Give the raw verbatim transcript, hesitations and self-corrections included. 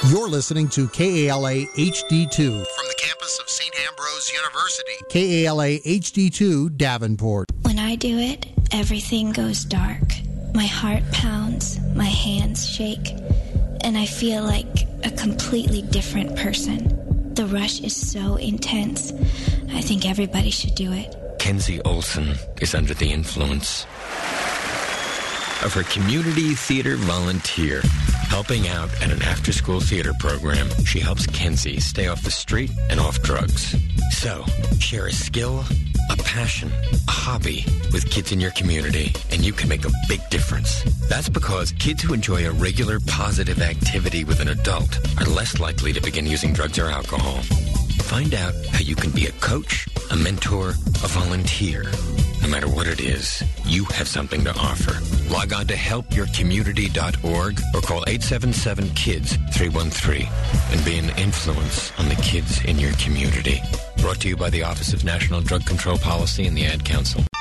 You're listening to K A L A H D two from the campus of Saint Ambrose University. K A L A H D two, Davenport. When I do it, everything goes dark. My heart pounds, my hands shake, and I feel like a completely different person. The rush is so intense. I think everybody should do it. Kenzie Olson is under the influence of her community theater volunteer. Helping out at an after-school theater program, she helps Kenzie stay off the street and off drugs. So, share a skill, a passion, a hobby with kids in your community, and you can make a big difference. That's because kids who enjoy a regular positive activity with an adult are less likely to begin using drugs or alcohol. Find out how you can be a coach, a mentor, a volunteer. No matter what it is, you have something to offer. Log on to help your community dot org or call eight seven seven, KIDS, three one three and be an influence on the kids in your community. Brought to you by the Office of National Drug Control Policy and the Ad Council.